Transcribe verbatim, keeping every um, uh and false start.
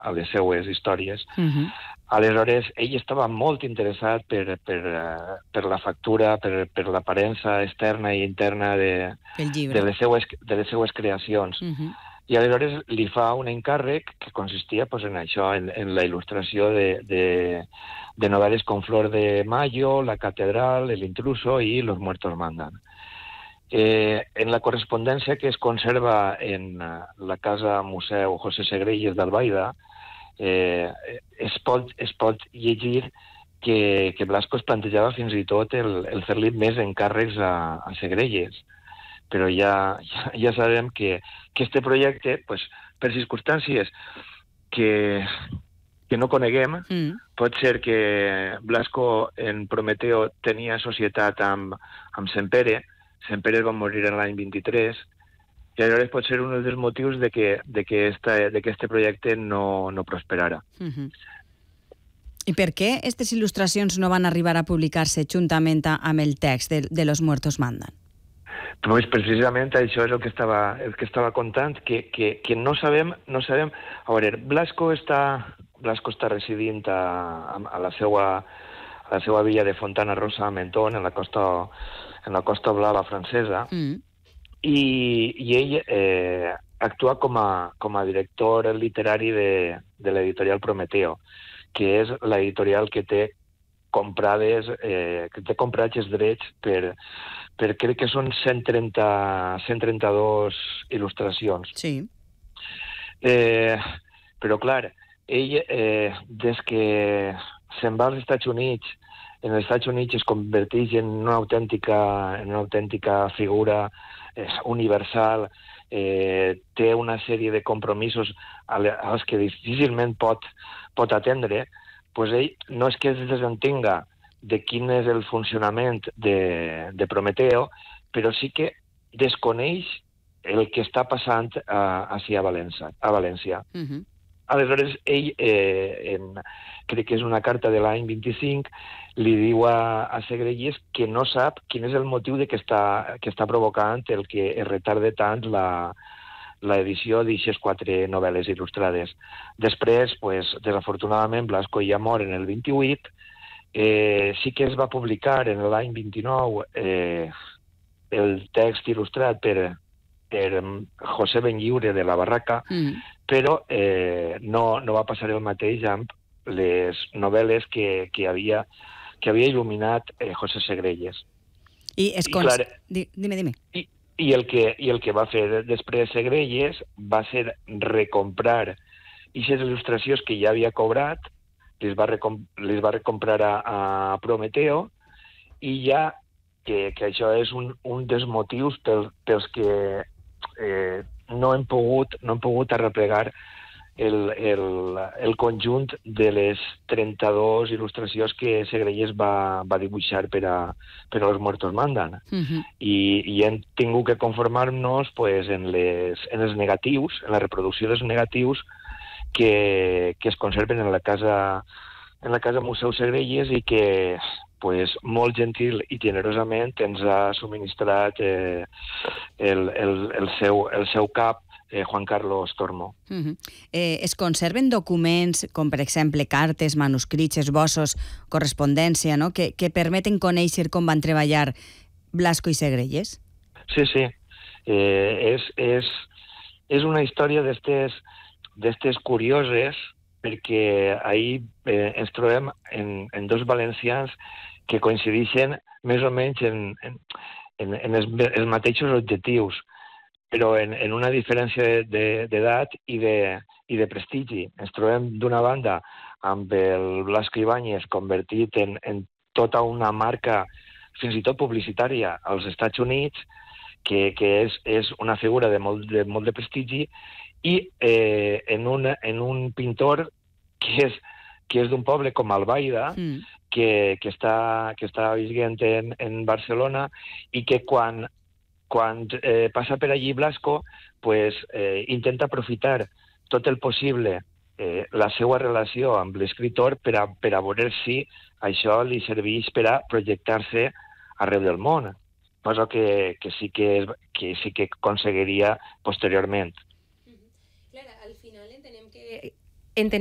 a les seues històries. Uh-huh. Aleshores, ell estava molt interessat per, per, uh, per la factura, per, per l'aparença externa i interna de, de, les seues, de les seues creacions. Uh-huh. I aleshores li fa un encàrrec que consistia pues, en això, en, en la il·lustració de, de, de novel·les com Flor de Mayo, La Catedral, El Intruso i Los Muertos Mandan. Eh, en la correspondència que es conserva en uh, la Casa Museu José Segrelles d'Albaida, eh, es, pot, es pot llegir que, que Blasco es plantejava fins i tot el, el fer-li més encàrrecs a, a Segrelles. Però ja, ja, ja sabem que, que este projecte, pues, per circumstàncies que, que no coneguem, mm. pot ser que Blasco en Prometeo tenia societat amb, amb Sempere. Sempere va morir en l'any vint-i-tres, i aleshores pot ser un dels motius de que, de que, esta, de que este projecte no, no prosperara. Mm-hmm. I per què aquestes il·lustracions no van arribar a publicar-se juntament amb el text de, de Los Muertos Mandan? Pues precisament això és el que estava, el que estava contant, que, que, que no sabem, no sabem... A veure, Blasco està, Blasco està residint a, a, la seva, a la seva villa de Fontana Rosa, a Menton, en la costa, en la costa blava francesa, mm. i, i ell eh, actua com a, com a director literari de, de l'editorial Prometeo, que és l'editorial que té comprades, eh, que té comprats els drets per, per crec que són cent trenta, cent trenta-dos il·lustracions. Sí. Eh, però, clar, ell, eh, des que se'n va als Estats Units, en els Estats Units es converteix en una autèntica, en una autèntica figura eh, universal, eh, té una sèrie de compromisos als que difícilment pot, pot atendre, pues ell no és que es desentenga de quin és el funcionament de, de Prometeo, però sí que desconeix el que està passant a, així a València. A València. Uh-huh. Aleshores, ell, eh, en, crec que és una carta de l'any vint-i-cinc, li diu a, a Segrelles que no sap quin és el motiu de que està, que està provocant el que es retarde tant la, l'edició d'aquestes quatre novel·les il·lustrades. Després, pues, desafortunadament, Blasco ja mor en el vint-i-vuit, eh, sí que es va publicar en l'any vint-i-nou eh, el text il·lustrat per, per José Benlliure de la Barraca, mm. però eh, no, no va passar el mateix amb les novel·les que, que, havia, que havia il·luminat eh, José Segrelles. I es cons... I, clar, dime, dime. I, I el, que, I el que va fer després Segrelles va ser recomprar aquestes il·lustracions que ja havia cobrat, les va, recom les va recomprar a, a Prometeo, i ja que, que això és un, un dels motius pel, pels que eh, no hem pogut, no hem pogut arreplegar el, el, el conjunt de les trenta-dues il·lustracions que Segrelles va, va dibuixar per a, per a Los Muertos Mandan. Uh-huh. I, I hem tingut que conformar-nos pues, en, les, en els negatius, en la reproducció dels negatius que, que es conserven en la casa, en la casa Museu Segrelles i que pues, molt gentil i generosament ens ha subministrat eh, el, el, el, seu, el seu cap, eh, Juan Carlos Tormo. Uh-huh. eh, es conserven documents, com per exemple cartes, manuscrits, esbossos, correspondència, no? que, que permeten conèixer com van treballar Blasco i Segrelles? Sí, sí. Eh, és, és, és una història d'estes d'estes curioses, perquè ahir eh, ens trobem en, en dos valencians que coincideixen més o menys en, en, en, en els, els mateixos objectius, però en, en una diferència d'edat i, de, i de prestigi. Ens trobem d'una banda amb el Blasco Ibáñez convertit en, en tota una marca, fins i tot publicitària, als Estats Units, que, que és, és una figura de molt de, molt de prestigi, i eh, en, un, en un pintor que és, que és d'un poble com Albaida, mm. que, que, està, que està vivint en, en Barcelona, i que quan, quan eh, passa per allí Blasco, pues, eh, intenta aprofitar tot el possible eh, la seva relació amb l'escriptor per a, per a veure si això li serveix per a projectar-se arreu del món, cosa que, que, sí que, és, que sí que aconseguiria posteriorment.